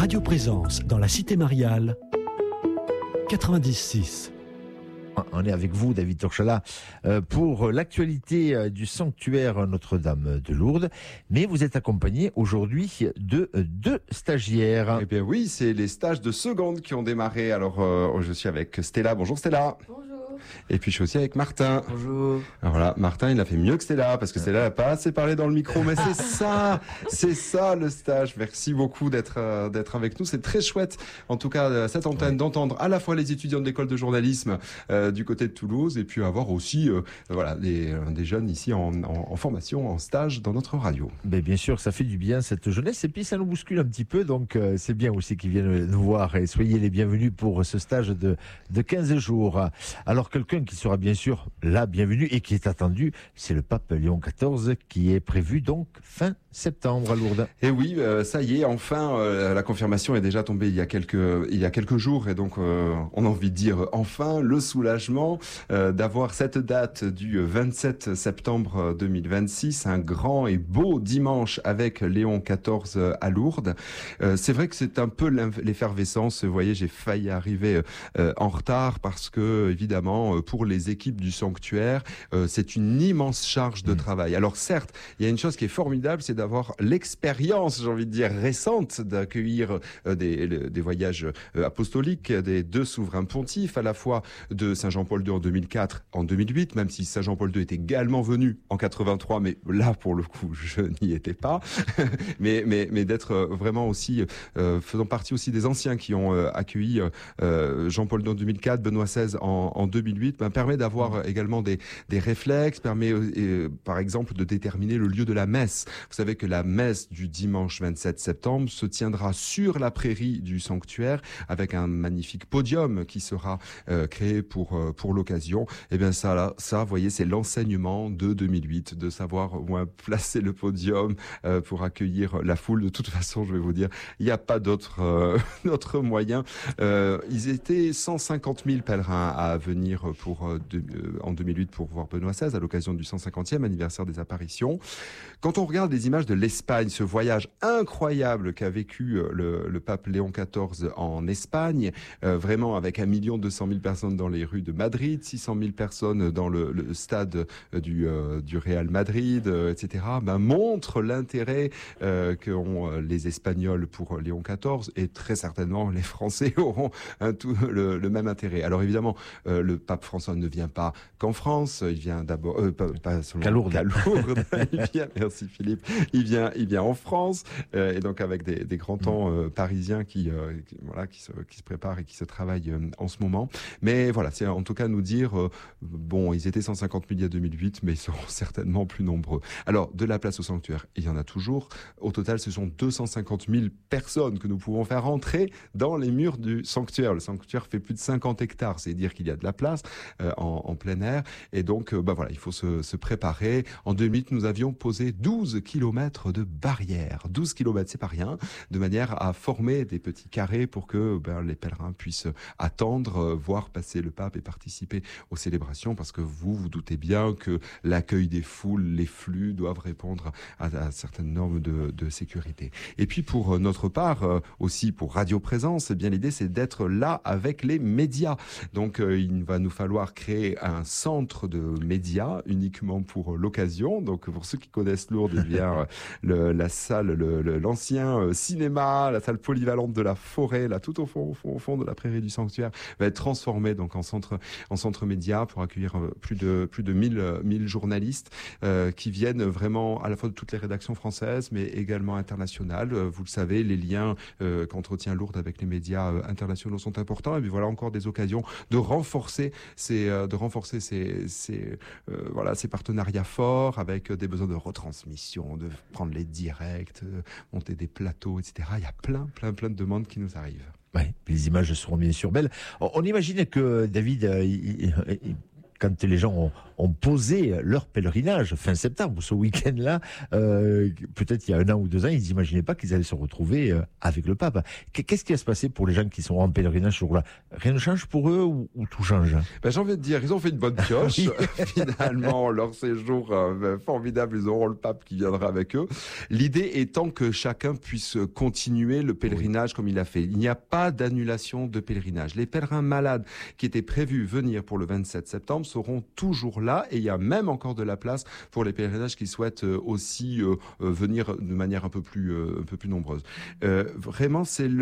Radio Présence dans la Cité Mariale, 90.6. On est avec vous, David Torchala, pour l'actualité du sanctuaire Notre-Dame de Lourdes. Mais vous êtes accompagné aujourd'hui de deux stagiaires. Eh bien oui, c'est les stages de seconde qui ont démarré. Alors, je suis avec Stella. Bonjour Stella. Bonjour. Et puis je suis aussi avec Martin. Bonjour. Alors voilà, Martin, il a fait mieux que Stella, parce que Stella n'a pas assez parlé dans le micro. Mais c'est ça le stage. Merci beaucoup d'être avec nous. C'est très chouette, en tout cas, cette antenne, d'entendre à la fois les étudiants de l'école de journalisme du côté de Toulouse, et puis avoir aussi des jeunes ici en formation, en stage dans notre radio. Mais bien sûr, ça fait du bien cette jeunesse, et puis ça nous bouscule un petit peu, donc c'est bien aussi qu'ils viennent nous voir, et soyez les bienvenus pour ce stage de 15 jours. Alors quelqu'un qui sera bien sûr là bienvenu et qui est attendu, c'est le pape Léon XIV, qui est prévu donc fin septembre à Lourdes. Et oui, ça y est, enfin, la confirmation est déjà tombée il y a quelques jours, et donc on a envie de dire enfin le soulagement d'avoir cette date du 27 septembre 2026, un grand et beau dimanche avec Léon XIV à Lourdes. C'est vrai que c'est un peu l'effervescence. Vous voyez, j'ai failli arriver en retard parce que, évidemment, pour les équipes du sanctuaire, c'est une immense charge de travail. Alors certes, il y a une chose qui est formidable, c'est d'avoir l'expérience, j'ai envie de dire, récente d'accueillir des voyages apostoliques des deux souverains pontifes, à la fois de Saint Jean-Paul II en 2004, en 2008, même si Saint Jean-Paul II est également venu en 83, mais là, pour le coup, je n'y étais pas. mais d'être vraiment aussi, faisant partie aussi des anciens qui ont accueilli Jean-Paul II en 2004, Benoît XVI en 2008, permet d'avoir également des réflexes, permet par exemple de déterminer le lieu de la messe. Vous savez que la messe du dimanche 27 septembre se tiendra sur la prairie du sanctuaire, avec un magnifique podium qui sera créé pour l'occasion. Et bien ça, vous voyez, c'est l'enseignement de 2008, de savoir où placer le podium pour accueillir la foule. De toute façon, je vais vous dire, il n'y a pas d'autre moyen. Ils étaient 150 000 pèlerins à venir en 2008 pour voir Benoît XVI à l'occasion du 150e anniversaire des apparitions. Quand on regarde les images de l'Espagne, ce voyage incroyable qu'a vécu le pape Léon XIV en Espagne, vraiment avec 1 200 000 personnes dans les rues de Madrid, 600 000 personnes dans le stade du Real Madrid, etc., montre l'intérêt qu'ont les Espagnols pour Léon XIV, et très certainement les Français auront le même intérêt. Alors évidemment, le pape François ne vient pas qu'en France, il vient d'abord pas seulement qu'à Lourdes. Il vient, merci Philippe, il vient en France, et donc avec des grands temps parisiens qui se préparent et qui se travaillent en ce moment. Mais voilà, c'est en tout cas nous dire, ils étaient 150 000 il y a 2008, mais ils seront certainement plus nombreux. Alors, de la place au sanctuaire, il y en a toujours. Au total, ce sont 250 000 personnes que nous pouvons faire entrer dans les murs du sanctuaire. Le sanctuaire fait plus de 50 hectares, c'est dire qu'il y a de la place en plein air. Et donc, il faut se préparer. En 2008, nous avions posé 12 kilomètres de barrières. 12 kilomètres, c'est pas rien, de manière à former des petits carrés pour que les pèlerins puissent attendre, voir passer le pape et participer aux célébrations, parce que vous doutez bien que l'accueil des foules, les flux doivent répondre à certaines normes de sécurité. Et puis pour notre part, aussi pour Radio Présence, l'idée c'est d'être là avec les médias. Donc il va nous falloir créer un centre de médias uniquement pour l'occasion. Donc pour ceux qui connaissent Lourdes, la salle, l'ancien cinéma, la salle polyvalente de la forêt, là tout au fond de la prairie du sanctuaire, va être transformée donc en centre média pour accueillir plus de 1000 journalistes qui viennent vraiment à la fois de toutes les rédactions françaises, mais également internationales. Vous le savez, les liens qu'entretient Lourdes avec les médias internationaux sont importants. Et puis voilà encore des occasions de renforcer ces partenariats forts, avec des besoins de retransmission, de prendre les directs, monter des plateaux, etc. Il y a plein de demandes qui nous arrivent. Oui, les images seront bien sûr belles. On imagine que David, quand les gens ont posé leur pèlerinage fin septembre, ce week-end-là, peut-être il y a 1 an ou 2 ans, ils n'imaginaient pas qu'ils allaient se retrouver avec le pape. Qu'est-ce qui va se passer pour les gens qui sont en pèlerinage ce jour-là? Rien ne change pour eux ou tout change? J'ai envie de dire, ils ont fait une bonne pioche. Finalement, leur séjour formidable, ils auront le pape qui viendra avec eux. L'idée étant que chacun puisse continuer le pèlerinage comme il a fait. Il n'y a pas d'annulation de pèlerinage. Les pèlerins malades qui étaient prévus venir pour le 27 septembre seront toujours là, et il y a même encore de la place pour les pèlerinages qui souhaitent aussi venir de manière un peu plus nombreuse. Vraiment,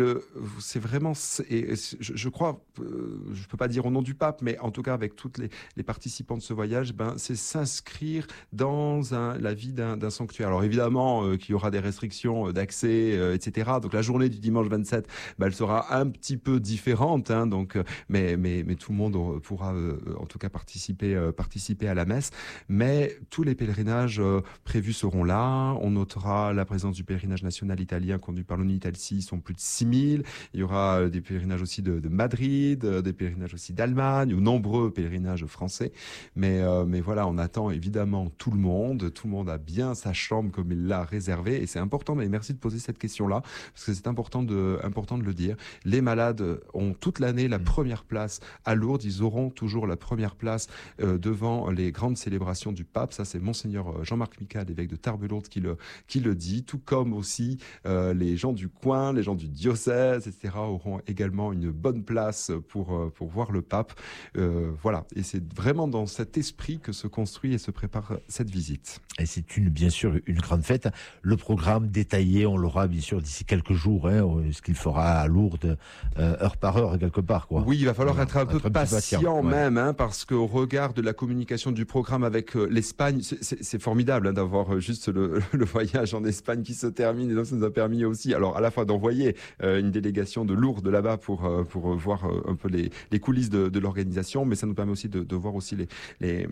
je crois, je peux pas dire au nom du pape, mais en tout cas avec toutes les participants de ce voyage, c'est s'inscrire dans la vie d'un sanctuaire. Alors évidemment qu'il y aura des restrictions d'accès, etc. Donc la journée du dimanche 27, elle sera un petit peu différente, hein, donc mais tout le monde pourra en tout cas participer à la messe. Mais tous les pèlerinages prévus seront là. On notera la présence du pèlerinage national italien conduit par l'Unitalsi, ils sont plus de 6000. Il y aura des pèlerinages aussi de Madrid, des pèlerinages aussi d'Allemagne, ou nombreux pèlerinages français. Mais voilà, on attend évidemment tout le monde. Tout le monde a bien sa chambre comme il l'a réservé, et c'est important. Mais merci de poser cette question-là, parce que c'est important de le dire. Les malades ont toute l'année la première place à Lourdes. Ils auront toujours la première place devant les grandes célébrations du pape. Ça, c'est Monseigneur Jean-Marc Micade, évêque de Tarbes-Lourdes, qui le dit. Tout comme aussi les gens du coin, les gens du diocèse, etc. auront également une bonne place pour voir le pape. Voilà. Et c'est vraiment dans cet esprit que se construit et se prépare cette visite. Et c'est bien sûr une grande fête. Le programme détaillé, on l'aura bien sûr d'ici quelques jours, hein, ce qu'il fera à Lourdes, heure par heure, quelque part, quoi. Oui, il va falloir être un peu patient ouais. même, hein, parce qu'au regard de la communication du programme avec l'Espagne, c'est formidable, hein, d'avoir juste le voyage en Espagne qui se termine, et donc ça nous a permis aussi, alors à la fois d'envoyer une délégation de Lourdes là-bas pour voir un peu les coulisses de l'organisation, mais ça nous permet aussi de voir aussi les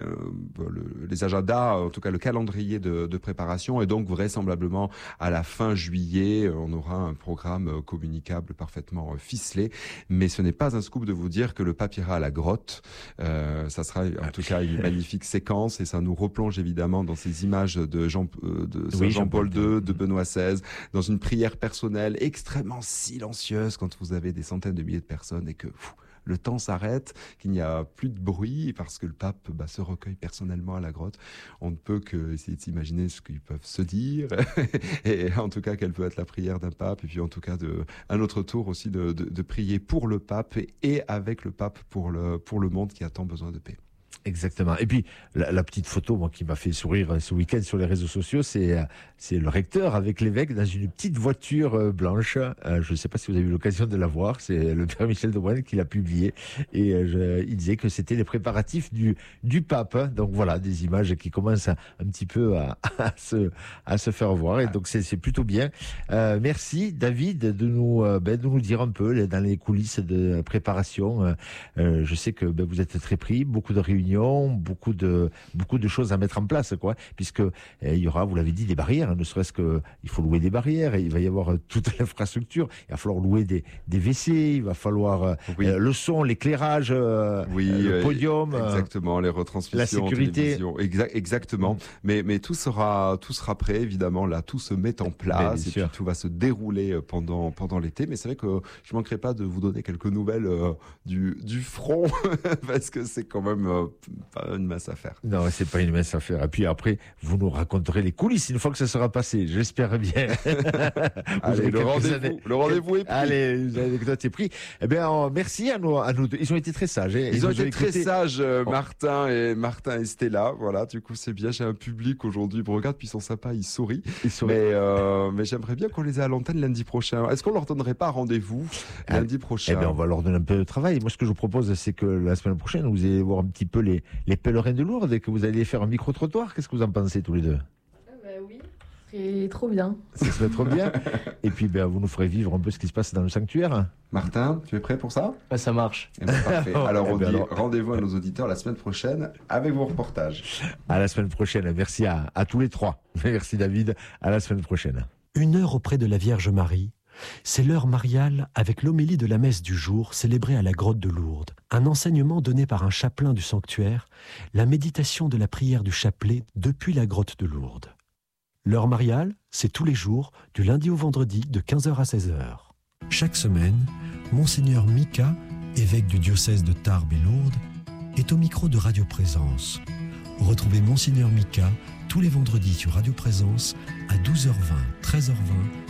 agendas, en tout cas le calendrier de préparation, et donc vraisemblablement à la fin juillet, on aura un programme communicable parfaitement ficelé. Mais ce n'est pas un scoop de vous dire que le pape ira à la grotte. Ça sera en tout cas une magnifique séquence, et ça nous replonge évidemment dans ces images de Saint Jean-Paul II, de Benoît XVI, dans une prière personnelle extrêmement silencieuse quand vous avez des centaines de milliers de personnes et que le temps s'arrête, qu'il n'y a plus de bruit parce que le pape se recueille personnellement à la grotte. On ne peut que essayer de s'imaginer ce qu'ils peuvent se dire et en tout cas quelle peut être la prière d'un pape, et puis en tout cas un autre tour aussi de prier pour le pape et avec le pape pour le monde qui a tant besoin de paix. Exactement. Et puis, la petite photo, moi, qui m'a fait sourire ce week-end sur les réseaux sociaux, c'est le recteur avec l'évêque dans une petite voiture blanche. Je ne sais pas si vous avez eu l'occasion de la voir. C'est le père Michel de Bruyne qui l'a publié. Et il disait que c'était les préparatifs du pape. Donc voilà, des images qui commencent un petit peu à se faire voir. Et donc, c'est plutôt bien. Merci, David, de nous dire un peu dans les coulisses de préparation. Je sais que vous êtes très pris, beaucoup de réunions, beaucoup de choses à mettre en place, quoi, puisque il y aura, vous l'avez dit, des barrières, hein, ne serait-ce que il faut louer des barrières, et il va y avoir toute l'infrastructure, il va falloir louer des WC, il va falloir le son, l'éclairage, le podium, exactement, les retransmissions, la sécurité, exactement. Mais tout sera prêt, évidemment, là, tout se met en place, et puis tout va se dérouler pendant l'été. Mais c'est vrai que je manquerai pas de vous donner quelques nouvelles du front parce que c'est quand même pas une mince affaire. Non, c'est pas une mince affaire. Et puis après, vous nous raconterez les coulisses une fois que ça sera passé. J'espère bien. Allez, le rendez-vous est pris. Allez, l'anecdote est pris. Eh bien, merci à nous deux. Ils ont été très sages. Hein. Ils ont été très sages, Martin et Stella. Voilà, du coup, c'est bien. J'ai un public aujourd'hui. Ils me regardent, puis ils sont sympas, ils sourient. Mais j'aimerais bien qu'on les ait à l'antenne lundi prochain. Est-ce qu'on leur donnerait pas rendez-vous lundi prochain? Eh bien, on va leur donner un peu de travail. Moi, ce que je vous propose, c'est que la semaine prochaine, vous allez voir un petit peu les pèlerins de Lourdes et que vous allez faire un micro-trottoir. Qu'est-ce que vous en pensez tous les deux? Oui, c'est trop bien. Ça serait trop bien. Et puis, vous nous ferez vivre un peu ce qui se passe dans le sanctuaire. Martin, tu es prêt pour ça? Ça marche. Parfait. Alors, on dit rendez-vous à nos auditeurs la semaine prochaine avec vos reportages. À la semaine prochaine. Merci à tous les trois. Merci David. À la semaine prochaine. 1 heure auprès de la Vierge Marie, C'est l'heure mariale avec l'homélie de la messe du jour célébrée à la grotte de Lourdes, un enseignement donné par un chapelain du sanctuaire, la méditation de la prière du chapelet depuis la grotte de Lourdes. L'heure mariale, c'est tous les jours, du lundi au vendredi, de 15h à 16h. Chaque semaine, Monseigneur Mika, évêque du diocèse de Tarbes et Lourdes, est au micro de Radio Présence. Retrouvez Monseigneur Mika tous les vendredis sur Radio Présence à 12h20, 13h20,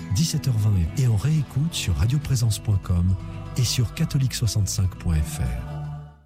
17h20 et en réécoute sur radioprésence.com et sur catholique65.fr.